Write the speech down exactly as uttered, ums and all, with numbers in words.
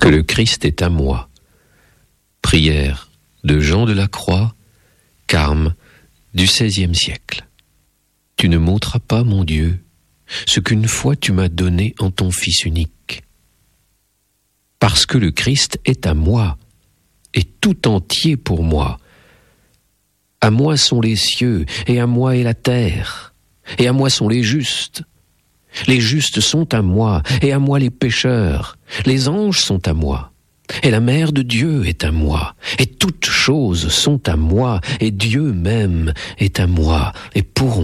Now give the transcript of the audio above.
que le Christ est à moi. Prière de Jean de la Croix, Carme du seizième siècle. Tu ne m'ôteras pas, mon Dieu, ce qu'une fois tu m'as donné en ton Fils unique. Parce que le Christ est à moi, et tout entier pour moi. À moi sont les cieux, et à moi est la terre, et à moi sont les justes. Les justes sont à moi, et à moi les pécheurs. Les anges sont à moi, et la mère de Dieu est à moi. Et toutes choses sont à moi, et Dieu même est à moi, et pour